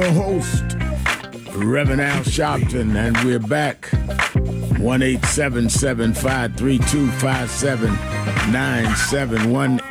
Host Reverend Al Sharpton, and we're back. 1-877-532-5797,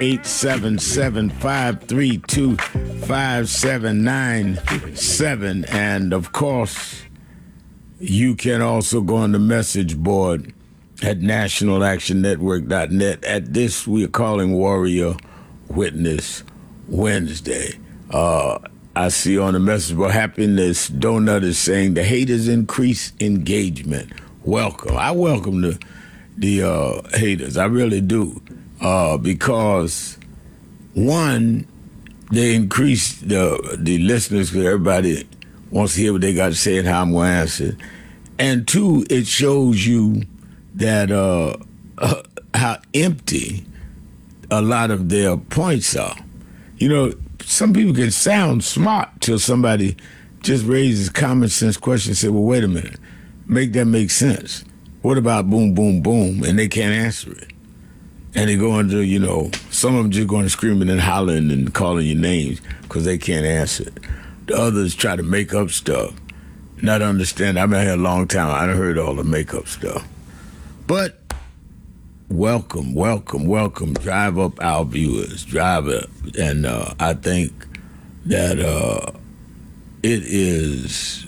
1-877-532-5797, and of course, you can also go on the message board at nationalactionnetwork.net. At this, we're calling Warrior Witness Wednesday. I see on the message board, Happiness Donut is saying the haters increase engagement. Welcome. I welcome the haters. I really do. Because, one, they increase the listeners because everybody wants to hear what they got to say and how I'm going to answer. And two, it shows you that how empty a lot of their points are. You know, some people can sound smart till somebody just raises a common sense question and say, well, wait a minute, make that make sense. What about boom, boom, boom? And they can't answer it. And they go into, some of them just going to screaming and hollering and calling you names because they can't answer it. The others try to make up stuff, not understand. I've been here a long time. I done heard all the make-up stuff. But welcome. Drive up our viewers. Drive up. And I think that it is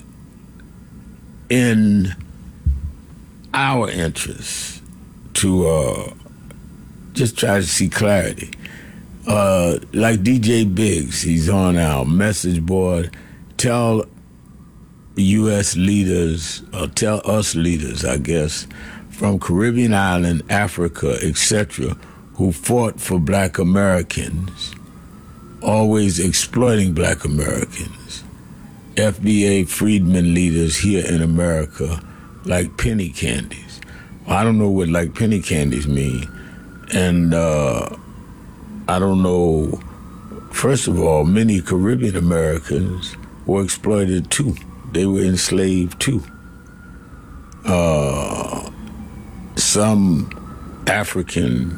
in our interest to just try to see clarity. Like DJ Biggs, he's on our message board. Tell U.S. leaders, or tell us leaders, I guess, from Caribbean island, Africa, etc., who fought for black Americans, always exploiting black Americans. FBA freedmen leaders here in America like penny candies. I don't know what like penny candies mean. And I don't know, first of all, many Caribbean Americans were exploited too. They were enslaved too. Some African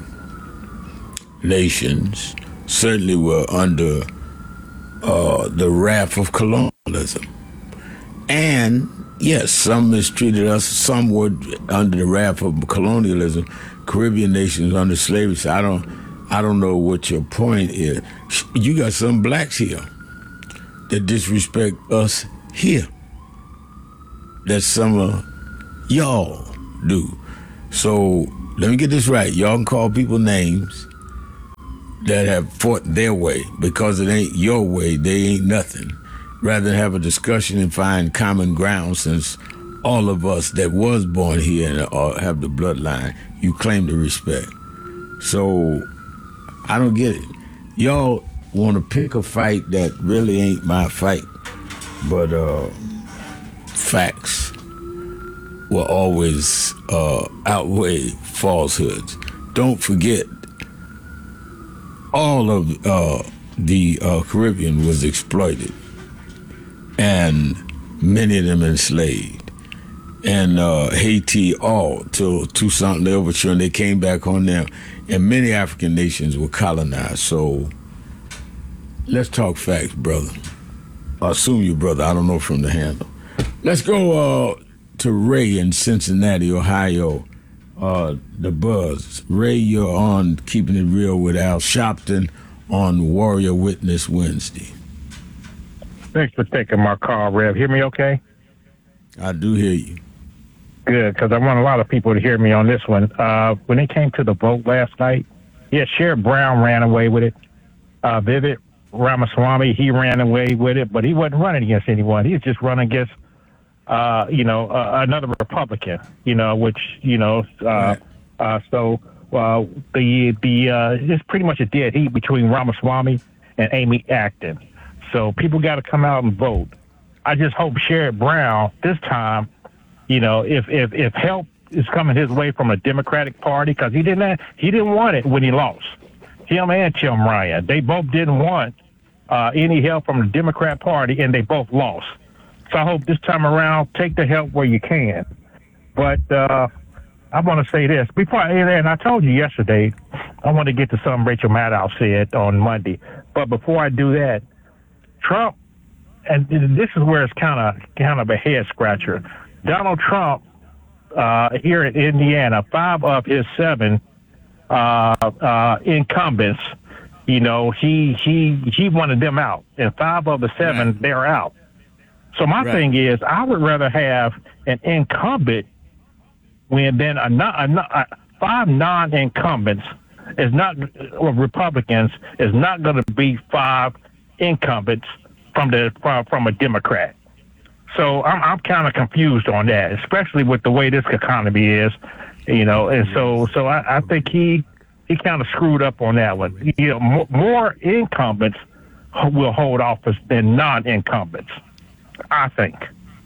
nations certainly were under the wrath of colonialism. And yes, some mistreated us, some were under the wrath of colonialism. Caribbean nations under slavery. So I don't know what your point is. You got some blacks here that disrespect us here. That some of y'all do. So let me get this right. Y'all can call people names that have fought their way because it ain't your way. They ain't nothing. Rather than have a discussion and find common ground, since all of us that was born here and have the bloodline, you claim the respect. So I don't get it. Y'all want to pick a fight that really ain't my fight, but facts will always outweigh falsehoods. Don't forget, all of the Caribbean was exploited, and many of them enslaved. And Haiti all till Toussaint Louverture, and they came back on them. And many African nations were colonized. So let's talk facts, brother. I assume you, brother. I don't know from the handle. Let's go to Ray in Cincinnati, Ohio. The Buzz. Ray, you're on Keeping It Real with Al Sharpton on Warrior Witness Wednesday. Thanks for taking my call, Rev. Hear me okay? I do hear you. Good, because I want a lot of people to hear me on this one. When it came to the vote last night, Sherrod Brown ran away with it. Vivek Ramaswamy, he ran away with it, but he wasn't running against anyone. He was just running against, another Republican, it's pretty much a dead heat between Ramaswamy and Amy Acton. So people got to come out and vote. I just hope Sherrod Brown this time, if help is coming his way from a Democratic Party, because he didn't want it when he lost. Him and Tim Ryan, they both didn't want any help from the Democrat Party, and they both lost. So I hope this time around, take the help where you can. But I want to say this and I told you yesterday, I want to get to something Rachel Maddow said on Monday. But before I do that, Trump and this is where it's kind of a head scratcher. Donald Trump here in Indiana, 5 of his 7 incumbents, he wanted them out, and 5 of the 7 Right. they're out. So my Right. thing is, I would rather have an incumbent than 5 non-incumbents is not or Republicans is not going to be 5 incumbents from a Democrat. So I'm kind of confused on that, especially with the way this economy is, and so I think he kind of screwed up on that one. More incumbents will hold office than non-incumbents, I think.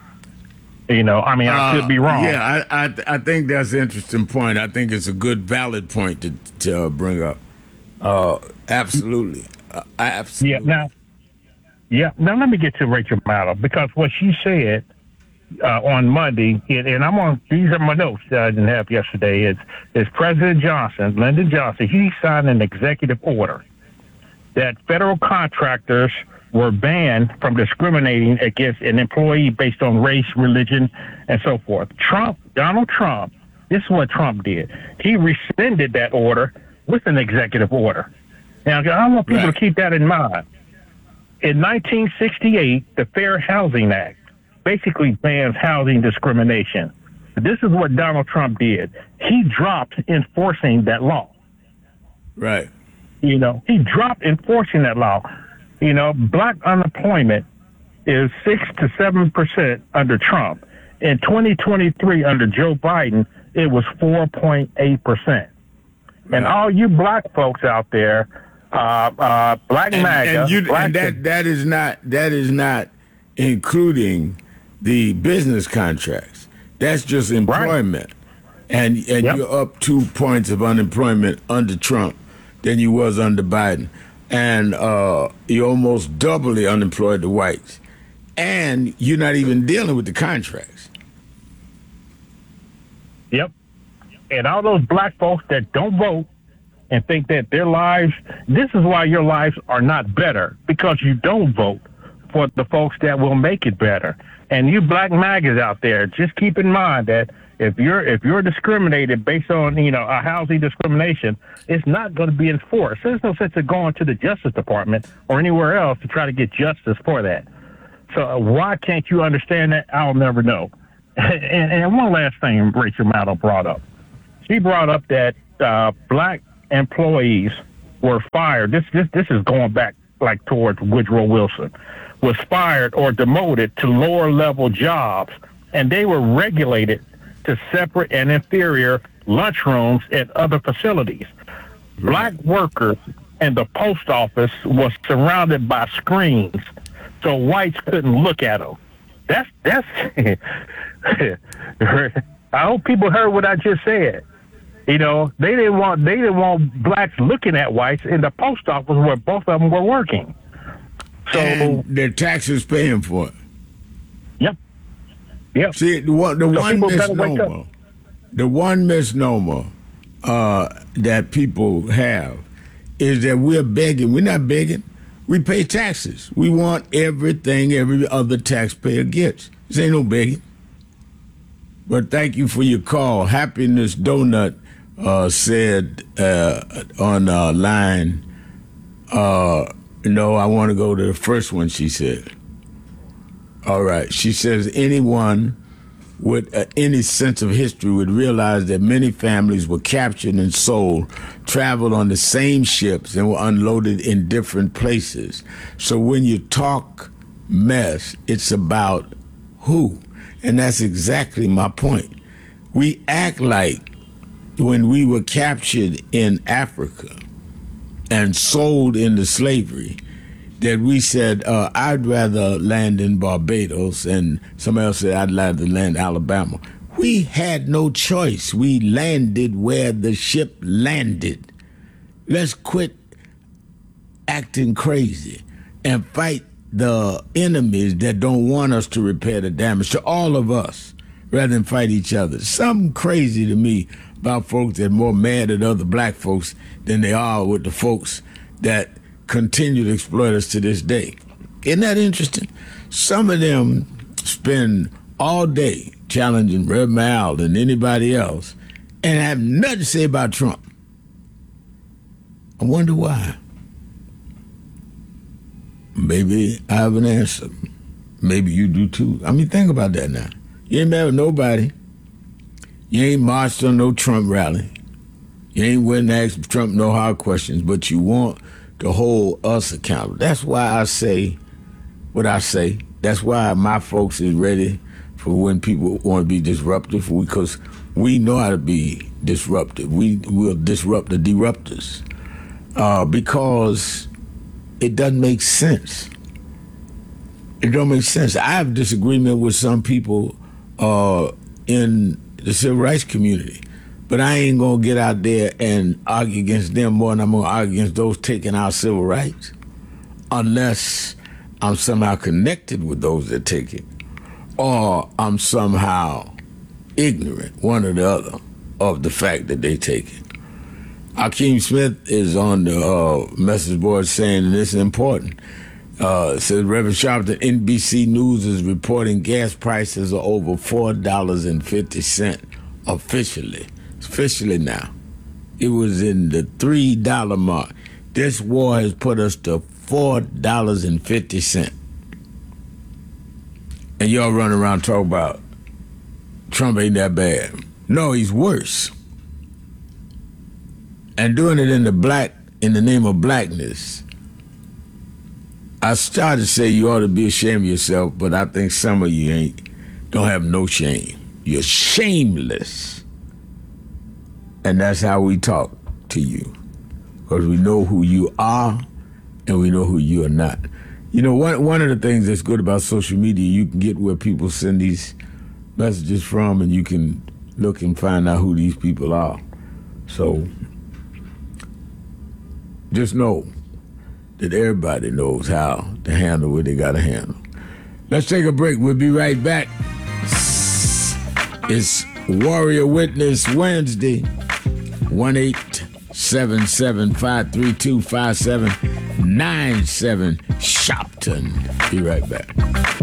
I could be wrong. Yeah, I think that's an interesting point. I think it's a good, valid point to bring up. Absolutely. Absolutely. Now let me get to Rachel Maddow, because what she said on Monday, and these are my notes that I didn't have yesterday, is President Johnson, Lyndon Johnson, he signed an executive order that federal contractors were banned from discriminating against an employee based on race, religion, and so forth. Donald Trump, this is what Trump did. He rescinded that order with an executive order. Now, I want people to keep that in mind. In 1968, the Fair Housing Act basically bans housing discrimination. This is what Donald Trump did. He dropped enforcing that law. Right. He dropped enforcing that law. Black unemployment is 6 to 7% under Trump. In 2023, under Joe Biden, it was 4.8%. And all you black folks out there, black MAGA, that is not including the business contracts. That's just employment, and you're up 2 points of unemployment under Trump than you was under Biden, and you're almost doubly unemployed to whites, and you're not even dealing with the contracts. Yep. And all those black folks that don't vote and think that their lives, this is why your lives are not better, because you don't vote for the folks that will make it better. And you black MAGAs out there, just keep in mind that if you're discriminated based on, a housing discrimination, it's not going to be enforced. There's no sense of going to the Justice Department or anywhere else to try to get justice for that. So why can't you understand that? I'll never know. And one last thing Rachel Maddow brought up. She brought up that black employees were fired. This is going back like towards Woodrow Wilson, was fired or demoted to lower level jobs, and they were regulated to separate and inferior lunchrooms and other facilities. Black workers in the post office was surrounded by screens, so whites couldn't look at them. That's. I hope people heard what I just said. They didn't want blacks looking at whites in the post office where both of them were working. So and their taxes paying for it. Yep. See, the one misnomer that people have is that we're begging. We're not begging. We pay taxes. We want everything every other taxpayer gets. This ain't no begging. But thank you for your call. Happiness Donut said on line, I want to go to the first one, she said. All right. She says anyone with any sense of history would realize that many families were captured and sold, traveled on the same ships, and were unloaded in different places. So when you talk mess, it's about who? And that's exactly my point. We act like when we were captured in Africa and sold into slavery, that we said, I'd rather land in Barbados, and somebody else said, I'd rather land in Alabama. We had no choice. We landed where the ship landed. Let's quit acting crazy and fight the enemies that don't want us to repair the damage to all of us rather than fight each other. Something crazy to me about folks that are more mad at other black folks than they are with the folks that continue to exploit us to this day. Isn't that interesting? Some of them spend all day challenging Rev Mal and anybody else and have nothing to say about Trump. I wonder why. Maybe I have an answer. Maybe you do too. I mean, think about that now. You ain't mad with nobody. You ain't marched on no Trump rally. You ain't went and asked Trump no hard questions, but you want to hold us accountable. That's why I say what I say. That's why my folks is ready for when people want to be disruptive, because we know how to be disruptive. We will disrupt the disruptors because it doesn't make sense. It don't make sense. I have disagreement with some people in the civil rights community, but I ain't gonna get out there and argue against them more than I'm gonna argue against those taking our civil rights, unless I'm somehow connected with those that take it, or I'm somehow ignorant, one or the other, of the fact that they take it. Akeem Smith is on the message board saying, and this is important, says Reverend Sharpton, NBC News is reporting gas prices are over $4.50 officially. Officially now. It was in the $3 mark. This war has put us to $4.50. And y'all run around talking about Trump ain't that bad. No, he's worse. And doing it in the name of blackness. I started to say you ought to be ashamed of yourself, but I think some of you don't have no shame. You're shameless. And that's how we talk to you. Because we know who you are and we know who you are not. You know, one of the things that's good about social media, you can get where people send these messages from, and you can look and find out who these people are. So just know that everybody knows how to handle what they got to handle. Let's take a break. We'll be right back. It's Warrior Witness Wednesday. 1-877-532-5797. Sharpton. Be right back.